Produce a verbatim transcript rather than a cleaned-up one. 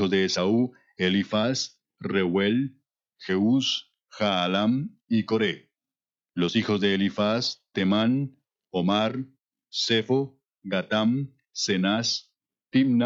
hijos de Esaú: Elifaz, Reuel, Jeús, Jaalam y Coré. Los hijos de Elifaz: Temán, Omar, Sefo, Gatam, Cenaz, Timna,